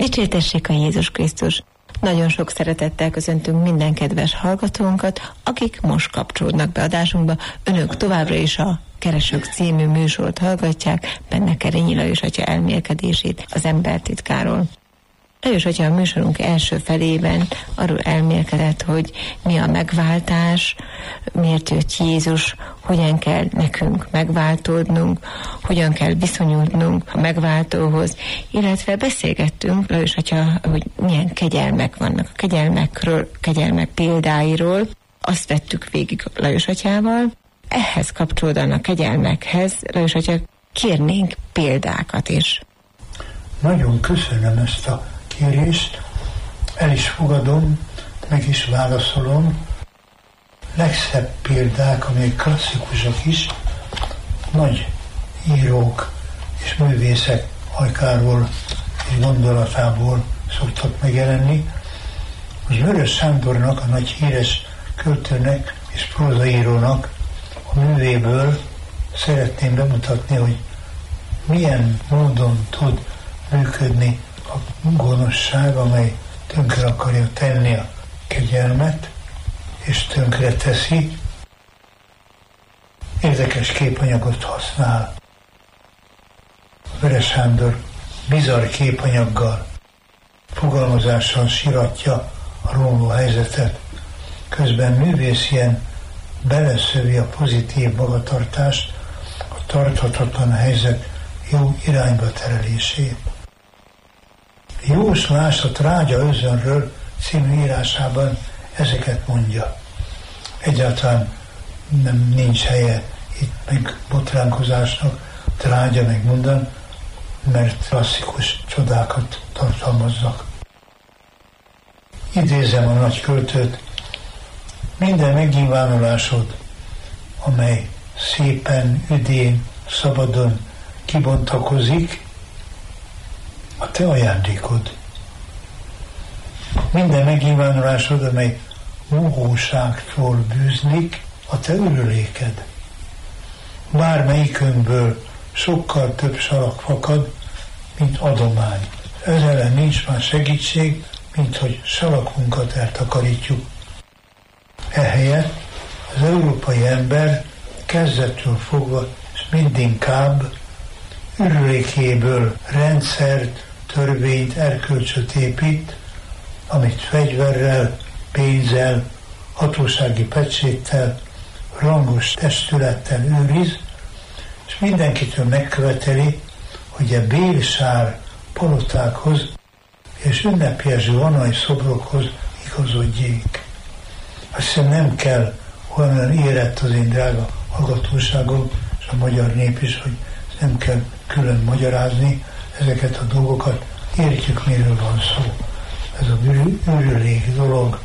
Dicsértessék a Jézus Krisztus! Nagyon sok szeretettel köszöntünk minden kedves hallgatónkat, akik most kapcsolódnak be adásunkba. Önök továbbra is a Keresők című műsort hallgatják, benne Kerényi Lajos atya elmélkedését az embertitkáról. Lajos atya a műsorunk első felében arról elmélkedett, hogy mi a megváltás, miért jött Jézus, hogyan kell nekünk megváltódnunk, hogyan kell viszonyulnunk a megváltóhoz, illetve beszélgettünk Lajos atya, hogy milyen kegyelmek vannak, a kegyelmekről, kegyelmek példáiról, azt vettük végig Lajos atyával. Ehhez kapcsolódóan a kegyelmekhez, Lajos atya, kérnénk példákat is. Nagyon köszönöm ezt a kérést, el is fogadom, meg is válaszolom. Legszebb példák, amelyek klasszikusak is, nagy írók és művészek hajkáról és gondolatából szoktak megjelenni. Az Vörös Sándornak, a nagy híres költőnek és prózaírónak a művéből szeretném bemutatni, hogy milyen módon tud működni a gonoszság, amely tönkre akarja tenni a kegyelmet, és tönkre teszi. Érdekes képanyagot használ. Vörös Sándor bizarr képanyaggal, fogalmazással siratja a romló helyzetet, közben művészien beleszövi a pozitív magatartást, a tarthatatlan helyzet jó irányba terelését. Jóslás a Trágya özönről című írásában ezeket mondja. Egyáltalán nincs helye itt meg botránkozásnak, Trágya meg mondan, mert klasszikus csodákat tartalmazzak. Idézem a nagy költőt: minden megnyilvánulásod, amely szépen, üdén, szabadon kibontakozik, a te ajándékod. Minden megnyilvánulásod, amely mohóságtól bűzlik, a te örüléked. Bármelyikünkből sokkal több salak fakad, mint adomány. Ez ellen nincs már segítség, mint hogy salakunkat eltakarítjuk. Ehelyett az európai ember kezdettől fogva és mindinkább ürülékéből rendszert, törvényt, erkölcsöt épít, amit fegyverrel, pénzzel, hatósági pecséttel, rangos testülettel őriz, és mindenkitől megköveteli, hogy a bélsár palotákhoz és ünnepjes zvanai szobrokhoz igazodjék. Azt hiszem, nem kell olyan érett az én drága hallgatóságom, és a magyar nép is, hogy nem kell külön magyarázni ezeket a dolgokat. Értjük, miről van szó. Ez a ürülék dolog.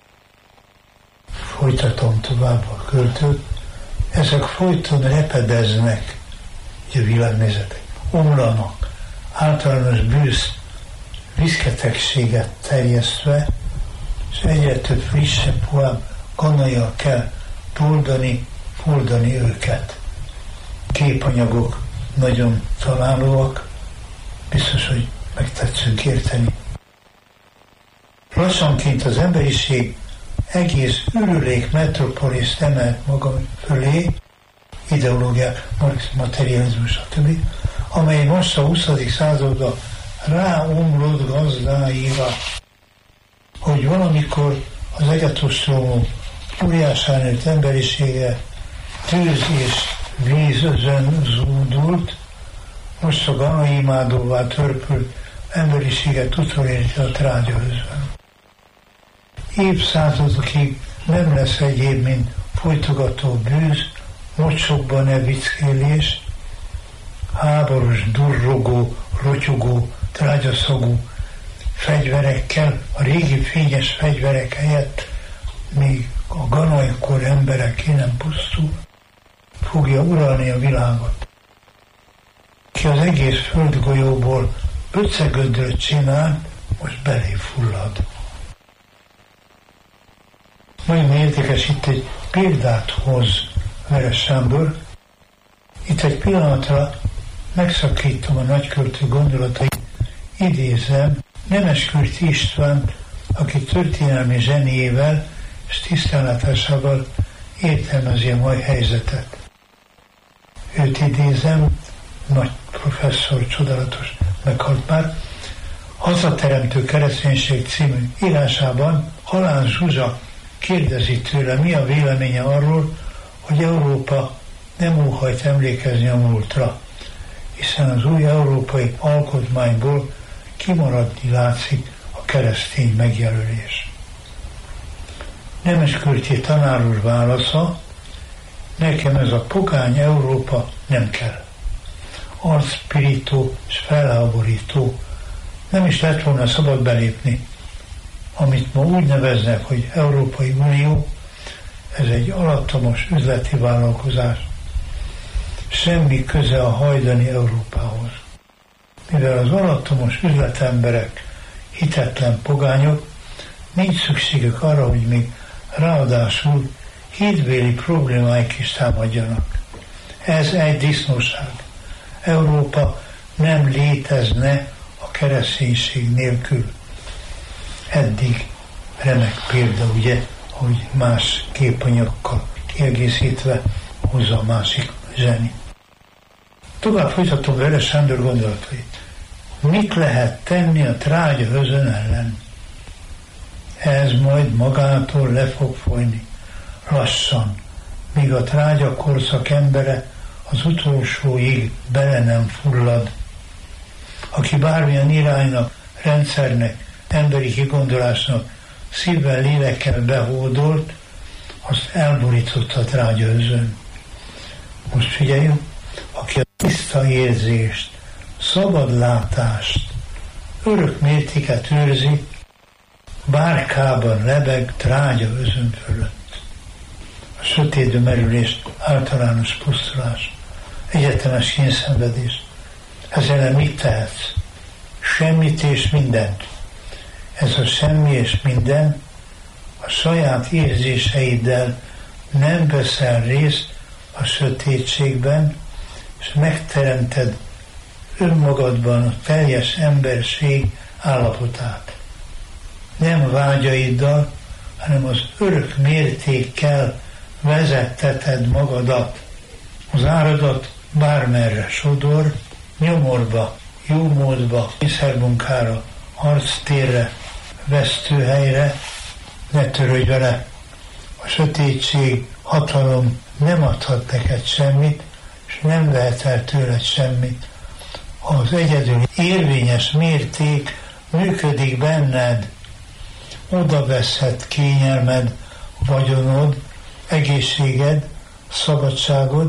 Folytatom tovább a költőt. Ezek folyton repedeznek, ugye világnézetek, omlanak, általános bűsz, viszketegséget terjesztve, és egyre több frissebb, puhább ganajjal kell toldani, foldani őket. Képanyagok nagyon találóak, biztos, hogy megtetszünk érteni. Lassanként az emberiség egész ürülék metropoliszt emelt maga fölé, ideológiák, marxizmus, materializmus, stb., amely most a 20. században ráomlott gazdáira, hogy valamikor az egetostrómok óriásán nőtt emberisége tűz és víz özön zúdult, most a ganaimádóvá törpült emberiséget utolérte a Trágya özön. Évszázadokig nem lesz egyéb, mint folytogató bűz, mocsokban evickélés, háborús, durrogó, rotyogó, trágyaszagú fegyverekkel, a régi fényes fegyverek helyett, még a ganajkor emberek ki nem pusztul, fogja uralni a világot. Ki az egész földgolyóból böcegödröt csinál, most belé fullad. Nagyon érdekes, itt egy példát hoz Vörös Sándor. Itt egy pillanatra megszakítom a nagyköltő gondolatait, idézem Nemeskürti Istvánt, aki történelmi zseniével és tisztánlátásával értelmezi a mai helyzetet. Őt idézem, nagy professzor, csodálatos, meghalt már, Hazateremtő kereszténység című írásában Halán Zsuzsa kérdezi tőle, mi a véleménye arról, hogy Európa nem óhajt emlékezni a múltra, hiszen az új európai alkotmányból kimaradni látszik a keresztény megjelölés. Nemeskürti tanár úr válasza, nekem ez a pogány Európa nem kell. Arcpirító és felháborító, nem is lett volna szabad belépni. Amit ma úgy neveznek, hogy Európai Unió, ez egy alattomos üzleti vállalkozás. Semmi köze a hajdani Európához. Mivel az alattomos üzletemberek hitetlen pogányok, nincs szükségük arra, hogy még ráadásul hétbéli problémáik is támadjanak. Ez egy disznóság. Európa nem létezne a kereszténység nélkül. Eddig remek példa, ugye, hogy más képanyagokkal kiegészítve hozza a másik zseni. Tovább folytatom vele Sándor gondolatait. Mit lehet tenni a trágya özön ellen? Ez majd magától le fog folyni, lassan, míg a trágya korszak embere az utolsóig bele nem fullad. Aki bármilyen iránynak, rendszernek, emberi kigondolásnak szívvel, lélekkel behódolt, azt elborított a trágya özön. Most figyeljünk, aki a tiszta érzést, szabad látást, örök mértéket őrzi, bárkában lebeg trágya özön fölött. A sötétbe merülés, általános pusztulás, egyetemes kényszenvedés. Ezzel mit tehetsz? Semmit és mindent. Ez a semmi és minden a saját érzéseiddel nem veszel részt a sötétségben, és megteremted önmagadban a teljes emberség állapotát. Nem vágyaiddal, hanem az örök mértékkel vezetteted magadat. Az áradat bármerre sodor, nyomorba, jómódba, kényszermunkára, harctérre, vesztőhelyre, ne törődj vele. A sötétség, hatalom nem adhat neked semmit, és nem vehet el tőled semmit. Az egyedül érvényes mérték működik benned, oda veszhet kényelmed, vagyonod, egészséged, szabadságod,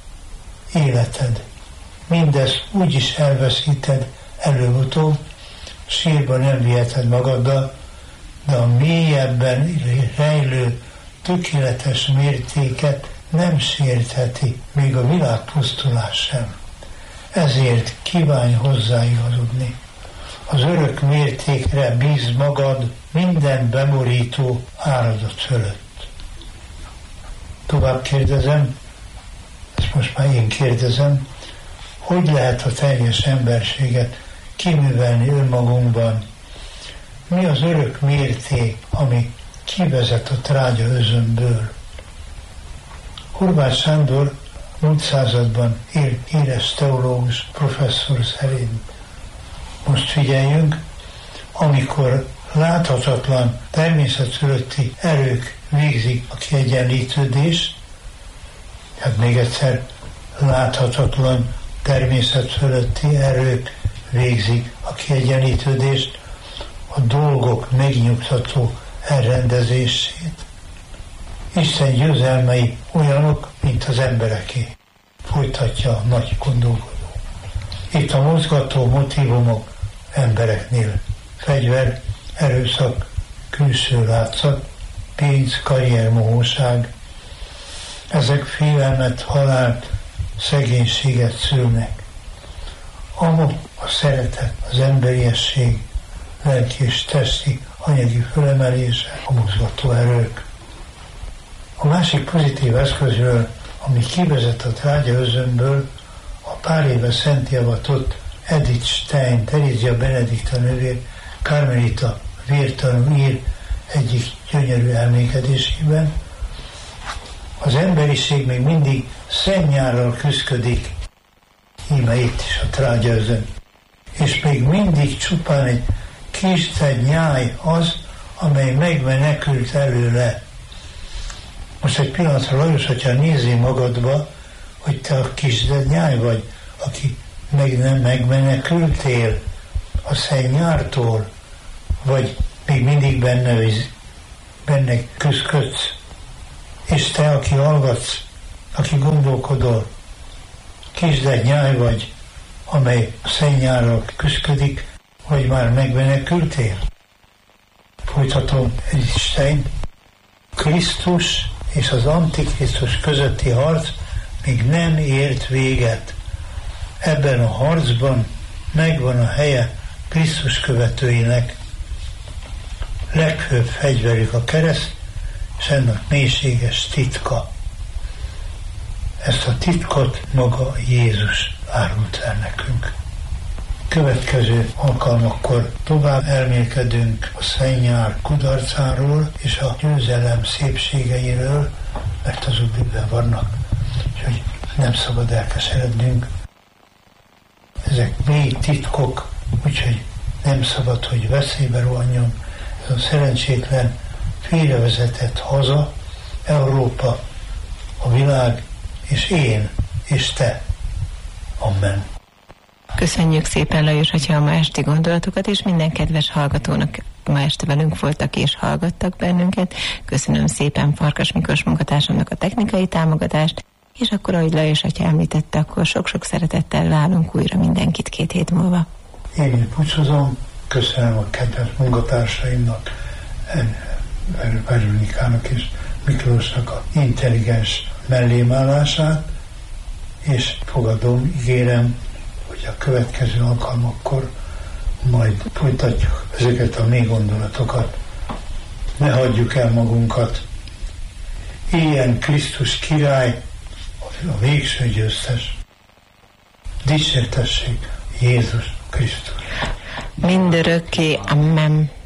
életed. Mindezt úgy is elveszíted előbb-utóbb, sírba nem viheted magaddal, de a mélyebben rejlő tökéletes mértéket nem sértheti, még a világpusztulás sem. Ezért kívánj hozzáigazodni. Az örök mértékre bízd magad minden bemorító áradat fölött. Tovább kérdezem, ezt most már én kérdezem, hogy lehet a teljes emberséget kiművelni önmagunkban? Mi az örök mérték, ami kivezet a trágya özönből? Horváth Sándor múlt században éres teológus professzor szerint. Most figyeljünk, amikor láthatatlan természet fölötti erők végzik a kiegyenlítődést, hát még egyszer, láthatatlan természet fölötti erők végzik a kiegyenlítődést, a dolgok megnyugtató elrendezését. Isten győzelmei olyanok, mint az embereké, folytatja a nagy gondolkodó. Itt a mozgató motívumok embereknél: fegyver, erőszak, külső látszat, pénz, karrier, mohóság. Ezek félelmet, halált, szegénységet szülnek. Amok a szeretet, az emberiesség, lelki és testi, anyagi fölemelése, a mozgató erők. A másik pozitív eszközről, ami kivezet a trágya özönből, a pár éve szentté avatott Edith Stein, Terézia Benedikta nővér Karmelita vértanú ír egyik gyönyörű elmékedésében, az emberiség még mindig szennyárral küszködik, íme itt is a trágyaözön, és még mindig csupán egy kisded nyáj az, amely megmenekült előle. Most egy pillanatra, Lajos, hogyha nézi magadba, hogy te a kisded nyáj vagy, aki meg nem megmenekültél a szennyártól, vagy még mindig benne küszködsz, és te, aki hallgatsz, aki gondolkodol, kisded nyáj vagy, amely szennyárral küszködik, vagy már megmenekültél. Folytatom Isten. Krisztus és az Antikrisztus közötti harc még nem ért véget. Ebben a harcban megvan a helye Krisztus követőinek. Legfőbb fegyverük a kereszt, és ennek mélységes titka. Ezt a titkot maga Jézus árult el nekünk. Következő alkalmakkor tovább elmélkedünk a szennyár kudarcáról és a győzelem szépségeiről, mert azok bűnben vannak, úgyhogy nem szabad elkeserednünk. Ezek mély titkok, úgyhogy nem szabad, hogy veszélybe rohanjon ez a szerencsétlen, félrevezetett haza, Európa, a világ, és én, és te. Amen. Köszönjük szépen, Lajos atya, a ma esti gondolatokat, és minden kedves hallgatónak ma este velünk voltak és hallgattak bennünket. Köszönöm szépen Farkas Miklós munkatársamnak a technikai támogatást, és akkor, ahogy Lajos atya említette, akkor sok-sok szeretettel várunk újra mindenkit 2 hét múlva. Én búcsúzom, köszönöm a kedves munkatársaimnak, Veronikának és Miklósnak a intelligens mellémállását, és fogadom, ígérem, hogy a következő alkalmakkor majd folytatjuk ezeket a mély gondolatokat. Ne hagyjuk el magunkat. Éljen Krisztus király, a végső győztes. Dicsértessék Jézus Krisztus. Mindörökké. Amen.